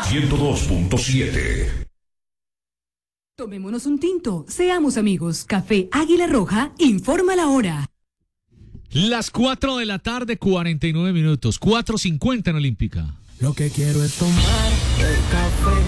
102.7. Tomémonos un tinto, seamos amigos. Café Águila Roja informa la hora. Las 4 de la tarde, 49 minutos. 4:50 en Olímpica. Lo que quiero es tomar el café